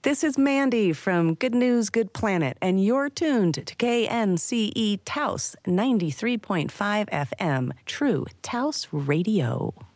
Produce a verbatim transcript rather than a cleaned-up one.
This is Mandy from Good News, Good Planet, and you're tuned to K N C E Taos ninety-three point five F M, True Taos Radio.